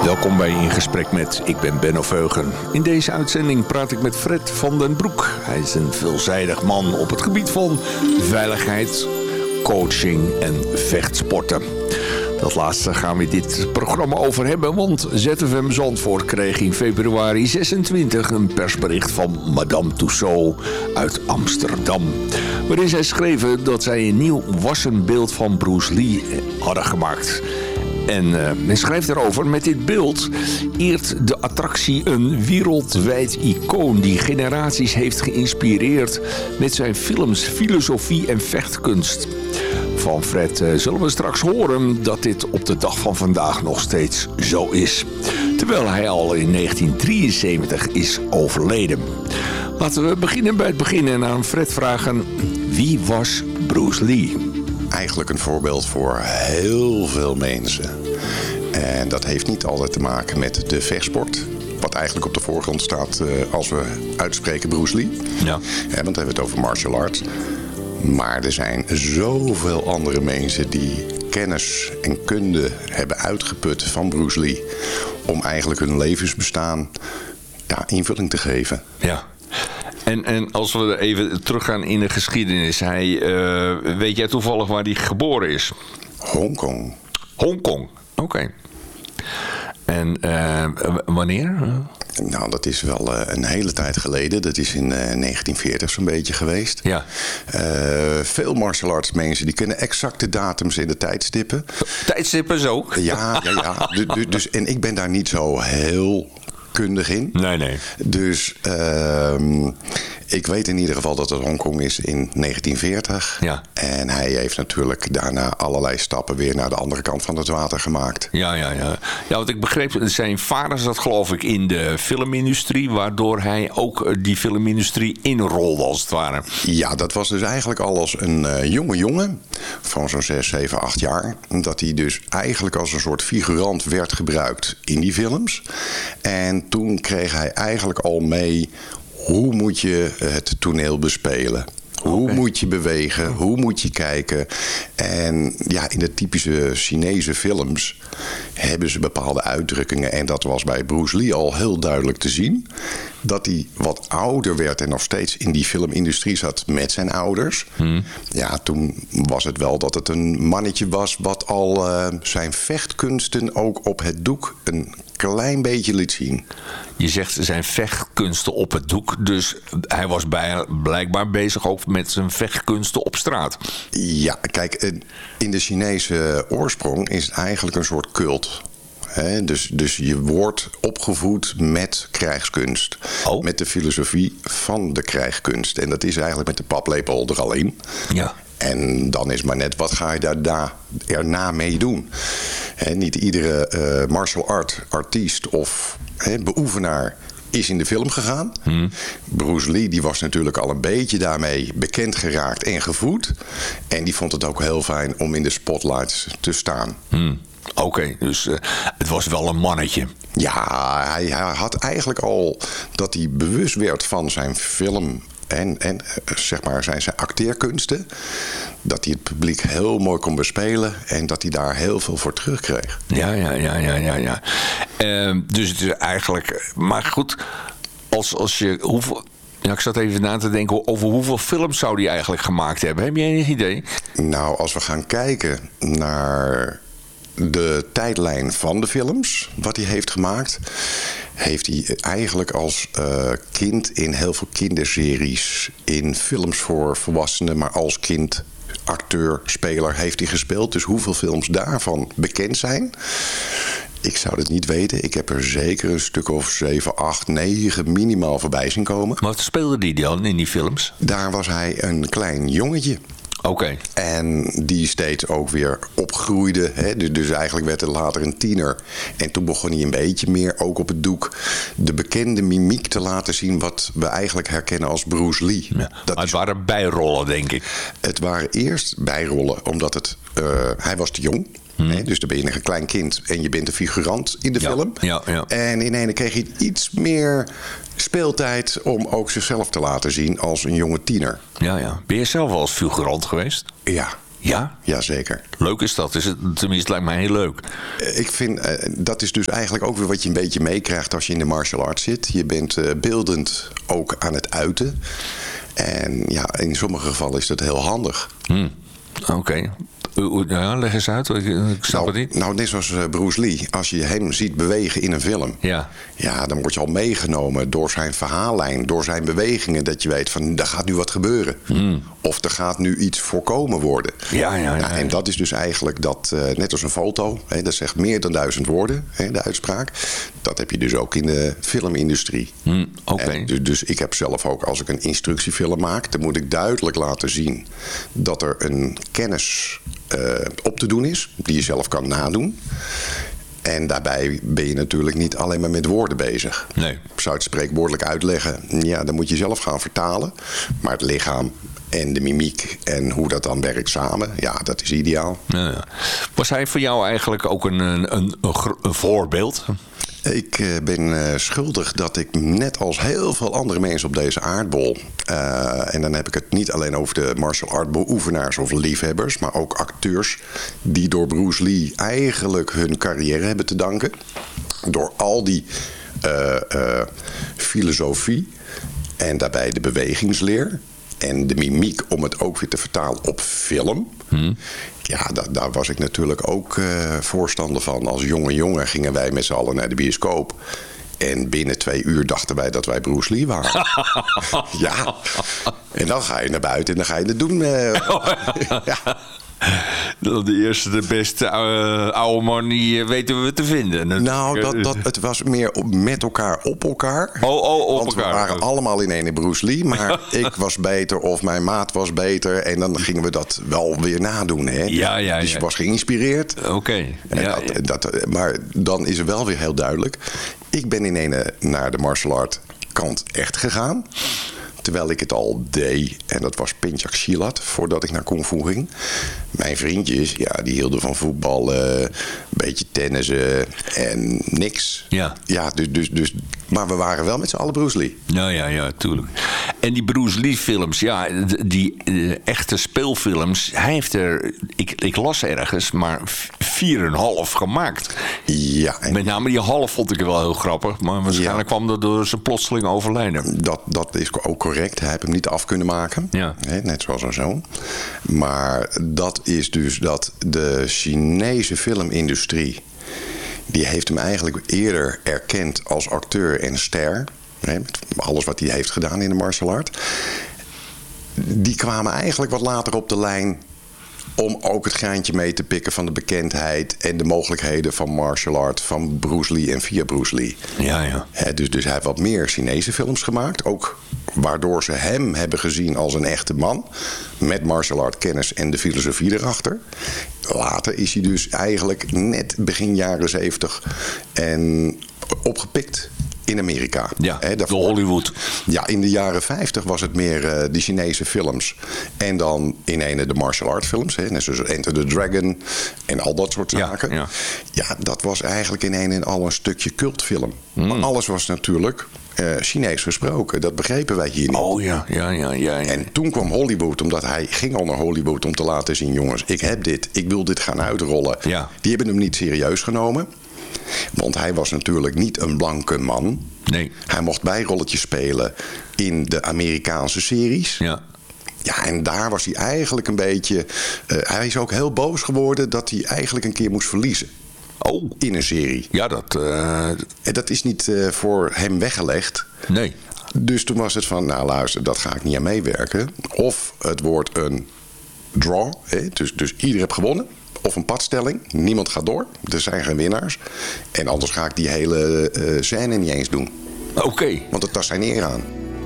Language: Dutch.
Welkom bij In Gesprek Met. Ik ben Benno Veugen. In deze uitzending praat ik met Fred van den Broek. Hij is een veelzijdig man op het gebied van veiligheid, coaching en vechtsporten. Dat laatste gaan we dit programma over hebben, want ZFM Zandvoort kreeg in februari 26 een persbericht van Madame Tussauds uit Amsterdam. Waarin zij schreven dat zij een nieuw wassen beeld van Bruce Lee hadden gemaakt. En men schrijft erover: met dit beeld eert de attractie een wereldwijd icoon die generaties heeft geïnspireerd met zijn films, filosofie en vechtkunst. Van Fred zullen we straks horen dat dit op de dag van vandaag nog steeds zo is. Terwijl hij al in 1973 is overleden. Laten we beginnen bij het begin en aan Fred vragen: wie was Bruce Lee? Eigenlijk een voorbeeld voor heel veel mensen. En dat heeft niet altijd te maken met de vechtsport. Wat eigenlijk op de voorgrond staat als we uitspreken Bruce Lee. Ja. Want dan hebben we het over martial arts. Maar er zijn zoveel andere mensen die kennis en kunde hebben uitgeput van Bruce Lee. Om eigenlijk hun levensbestaan invulling te geven. Ja. En als we even teruggaan in de geschiedenis. Weet jij toevallig waar hij geboren is? Hongkong. Hongkong, oké. En wanneer? Nou, dat is wel een hele tijd geleden. Dat is in 1940 zo'n beetje geweest. Ja. Veel martial arts mensen die kennen exacte datums in de tijdstippen. Tijdstippen zo? Ja. Dus, en ik ben daar niet zo heel kundig in. Nee. Dus ik weet in ieder geval dat het Hongkong is in 1940. Ja. En hij heeft natuurlijk daarna allerlei stappen weer naar de andere kant van het water gemaakt. Ja. Ja, want ik begreep, zijn vader zat geloof ik in de filmindustrie, waardoor hij ook die filmindustrie inrolde als het ware. Ja, dat was dus eigenlijk al als een jonge jongen van zo'n 6, 7, 8 jaar. Dat hij dus eigenlijk als een soort figurant werd gebruikt in die films. En toen kreeg hij eigenlijk al mee: hoe moet je het toneel bespelen? Hoe moet je bewegen? Hoe moet je kijken? En ja, in de typische Chinese films hebben ze bepaalde uitdrukkingen. En dat was bij Bruce Lee al heel duidelijk te zien. Dat hij wat ouder werd en nog steeds in die filmindustrie zat met zijn ouders. Ja, toen was het wel dat het een mannetje was wat al zijn vechtkunsten ook op het doek een klein beetje liet zien. Je zegt zijn vechtkunsten op het doek. Dus hij was blijkbaar bezig ook met zijn vechtkunsten op straat. Ja, kijk, in de Chinese oorsprong is het eigenlijk een soort cult. Dus je wordt opgevoed met krijgskunst. Oh. Met de filosofie van de krijgskunst. En dat is eigenlijk met de paplepel er al in. Ja. En dan is maar net, wat ga je erna mee doen? Niet iedere martial art artiest of beoefenaar is in de film gegaan. Bruce Lee die was natuurlijk al een beetje daarmee bekend geraakt en gevoed. En die vond het ook heel fijn om in de spotlights te staan. Oké, dus het was wel een mannetje. Ja, hij had eigenlijk al dat hij bewust werd van zijn film en zeg maar zijn acteerkunsten. Dat hij het publiek heel mooi kon bespelen en dat hij daar heel veel voor terugkreeg. Ja. Dus het is eigenlijk, maar goed, als je hoeveel. Ja, ik zat even na te denken over hoeveel films zou hij eigenlijk gemaakt hebben. Heb jij enig idee? Nou, als we gaan kijken naar de tijdlijn van de films, wat hij heeft gemaakt, heeft hij eigenlijk als kind in heel veel kinderseries, in films voor volwassenen, maar als kind, acteur, speler heeft hij gespeeld. Dus hoeveel films daarvan bekend zijn, ik zou het niet weten. Ik heb er zeker een stuk of 7, 8, 9 minimaal voorbij zien komen. Maar wat speelde die dan in die films? Daar was hij een klein jongetje. Oké. En die steeds ook weer opgroeide. Dus eigenlijk werd hij later een tiener. En toen begon hij een beetje meer ook op het doek de bekende mimiek te laten zien wat we eigenlijk herkennen als Bruce Lee. Ja, maar het waren bijrollen, denk ik. Het waren eerst bijrollen, omdat hij was te jong. Dus dan ben je een klein kind en je bent een figurant in de film. Ja. En ineens kreeg hij iets meer speeltijd om ook zichzelf te laten zien als een jonge tiener. Ja. Ben je zelf wel als figurant geweest? Ja. Ja? Jazeker. Leuk is dat. Tenminste, lijkt mij heel leuk. Ik vind, dat is dus eigenlijk ook weer wat je een beetje meekrijgt als je in de martial arts zit. Je bent beeldend ook aan het uiten. En ja, in sommige gevallen is dat heel handig. Oké. Ja, leg eens uit. Ik snap het niet. Nou, net zoals Bruce Lee. Als je hem ziet bewegen in een film. Ja, dan word je al meegenomen door zijn verhaallijn. Door zijn bewegingen. Dat je weet van, er gaat nu wat gebeuren. Of er gaat nu iets voorkomen worden. Ja. En dat is dus eigenlijk dat, net als een foto. Dat zegt meer dan 1000 woorden, de uitspraak. Dat heb je dus ook in de filmindustrie. Oké. Dus ik heb zelf ook, als ik een instructiefilm maak, dan moet ik duidelijk laten zien dat er een kennis op te doen is, die je zelf kan nadoen. En daarbij ben je natuurlijk niet alleen maar met woorden bezig. Nee. Ik zou het spreekwoordelijk uitleggen. Ja, dan moet je zelf gaan vertalen. Maar het lichaam en de mimiek en hoe dat dan werkt samen, ja, dat is ideaal. Ja. Was hij voor jou eigenlijk ook een voorbeeld? Ik ben schuldig dat ik net als heel veel andere mensen op deze aardbol, en dan heb ik het niet alleen over de martial art beoefenaars of liefhebbers, maar ook acteurs die door Bruce Lee eigenlijk hun carrière hebben te danken. Door al die filosofie en daarbij de bewegingsleer en de mimiek om het ook weer te vertalen op film. Ja, daar was ik natuurlijk ook voorstander van. Als jonge jongen gingen wij met z'n allen naar de bioscoop. En binnen 2 uur dachten wij dat wij Bruce Lee waren. Ja. En dan ga je naar buiten en dan ga je het doen. Ja. De eerste, de beste oude man, die weten we te vinden. Nou, het was meer met elkaar op elkaar. Op Want elkaar. We waren allemaal in ene Bruce Lee. Maar ik was beter of mijn maat was beter. En dan gingen we dat wel weer nadoen. Hè? Ja. Dus je was geïnspireerd. Oké. Ja. Maar dan is er wel weer heel duidelijk. Ik ben in ene naar de martial art kant echt gegaan. Terwijl ik het al deed. En dat was Pencak Silat, voordat ik naar Kung Fu ging. Mijn vriendjes, ja, die hielden van voetballen, een beetje tennissen en niks. Ja, dus, maar we waren wel met z'n allen Bruce Lee. Ja, tuurlijk. En die Bruce Lee films, ja, die echte speelfilms, hij heeft er, ik las ergens, maar 4,5 gemaakt. Ja. Met name die half vond ik wel heel grappig, maar waarschijnlijk kwam dat door zijn plotseling overlijden. Dat is ook correct. Hij heeft hem niet af kunnen maken. Ja. Net zoals een zoon. Maar dat is dus dat de Chinese filmindustrie, die heeft hem eigenlijk eerder erkend als acteur en ster. Met alles wat hij heeft gedaan in de martial art. Die kwamen eigenlijk wat later op de lijn om ook het graantje mee te pikken van de bekendheid en de mogelijkheden van martial art van Bruce Lee en via Bruce Lee. Ja. Dus hij heeft wat meer Chinese films gemaakt. Ook waardoor ze hem hebben gezien als een echte man. Met martial art kennis en de filosofie erachter. Later is hij dus eigenlijk net begin jaren 70 en opgepikt in Amerika. Ja, door Hollywood. Ja, in de jaren 50 was het meer de Chinese films. En dan in ene de martial art films. Net zoals Enter the Dragon en al dat soort zaken. Ja, dat was eigenlijk in een en al een stukje cultfilm. Maar alles was natuurlijk Chinees gesproken. Dat begrepen wij hier niet. Oh ja. En toen kwam Hollywood, omdat hij ging al naar Hollywood om te laten zien, jongens, ik heb dit, ik wil dit gaan uitrollen. Ja. Die hebben hem niet serieus genomen. Want hij was natuurlijk niet een blanke man. Nee. Hij mocht bijrolletjes spelen in de Amerikaanse series. Ja. Ja, en daar was hij eigenlijk een beetje. Hij is ook heel boos geworden dat hij eigenlijk een keer moest verliezen. Oh. In een serie. Ja, dat. En dat is niet voor hem weggelegd. Nee. Dus toen was het van, nou luister, dat ga ik niet aan meewerken. Of het wordt een draw. Dus iedereen heeft gewonnen. Of een padstelling. Niemand gaat door. Er zijn geen winnaars. En anders ga ik die hele scène niet eens doen. Oké. Want het tast zijn eer aan.